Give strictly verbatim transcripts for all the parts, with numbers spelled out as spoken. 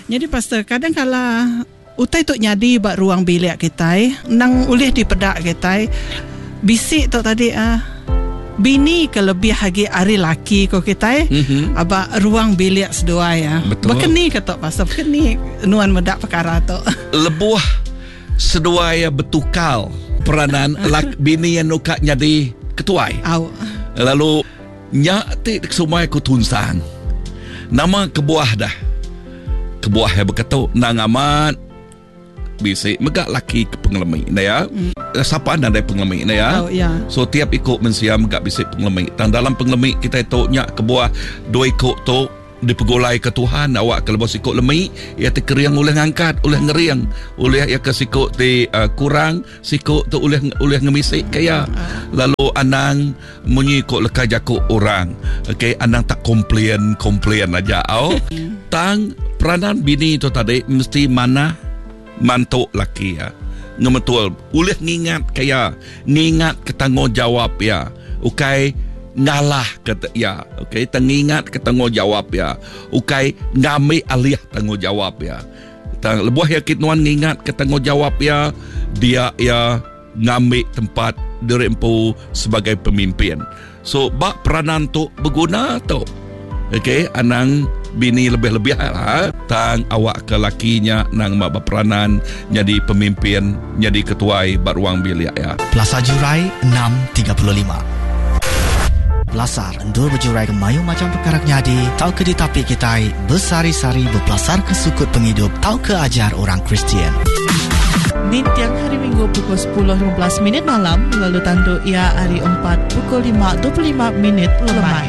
Jadi pastor, kadang kala utai tok nyadi buat ruang bilik kita, nang ulih di pedak kita, bisik tok tadi ah. Bini kelebih hagi ari laki ko kita mm-hmm. aba ruang bilik sedua ya. Betul. Bekeni ketok pastor, bekeni nuan medak perkara tok. Lebuh sedua ya betukal peranan lak bini yang nuka nyadi ketuai. Au. Lalu nyati semua ku tunsang. Nama kebuah dah. Kebuah yang berkata nang amat bisik megak laki ke pengelemi na ya. Mm. Siapa anda ada pengelemi na ya. Oh, ya. So tiap ikut mensia megak bisik pengelemi. Dan dalam pengelemi kita itu nyak kebuah dua ikut tu dipegolai ke Tuhan. Awak kalau bos ikut lemik, ia terkeriang oleh ngangkat, oleh ngeriang, oleh ia ke sikut ti uh, kurang, sikut tu oleh oleh ngemisik kaya. Lalu anang munyi ikut lekah jakuk orang. Okey, anang tak komplain komplain aja. Oh, tang peranan bini tu tadi mesti mana mantuk laki ya. Ngemetul, oleh ngingat kaya, ngingat ketanggungjawab ya. Okey. Ngalah kata ya, okey, tengingat ke tanggungjawab ya, okey, ngambil alih tanggungjawab ya. Tang lebuh yakit nuan ngingat ke tanggungjawab ya, dia ya ngambil tempat dirempu sebagai pemimpin. So bak peranan tu berguna tu, okey, anang bini lebih-lebih lah, tang awak ke lakinya nang mak berperanan jadi pemimpin, jadi ketuai bar ruang bilik ya. Plaza Jurai enam tiga puluh lima. Belasar endur berjurai ke mayu macam perkara nyadi, tau ke ditapi kita bersari-sari berpelasar ke sukut penghidup, tau ke ajar orang Kristian. Di tiang hari Minggu pukul sepuluh lima belas minit malam, lalu tandu ia hari empat pukul lima dua puluh lima minit lemai.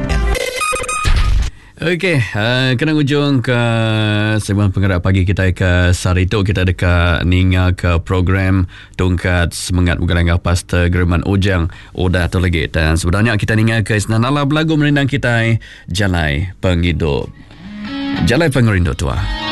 Okey, uh, kena ujung ke segmen penggerak pagi kita ke Sarito. Kita dekat ninga ke program Tongkat Semangat Bukan Pastor German Ojang Oda tu lagi. Dan sebenarnya kita ninga ke Isnanala berlagu merindang kita Jalai Penghidup. Jalai Penghidup tua.